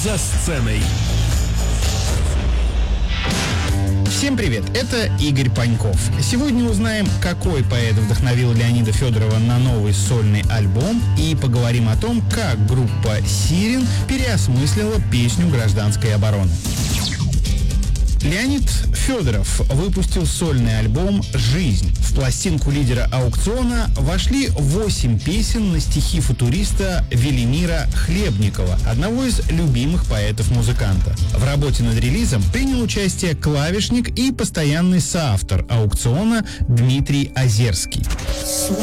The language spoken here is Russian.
за сценой. Всем привет, это Игорь Паньков. Сегодня узнаем, какой поэт вдохновил Леонида Федорова на новый сольный альбом, и поговорим о том, как группа «Сирен» переосмыслила песню гражданской обороны. Леонид Федоров выпустил сольный альбом «Жизнь». В пластинку лидера аукциона вошли 8 песен на стихи футуриста Велимира Хлебникова, одного из любимых поэтов-музыканта. В работе над релизом принял участие клавишник и постоянный соавтор аукциона Дмитрий Озерский.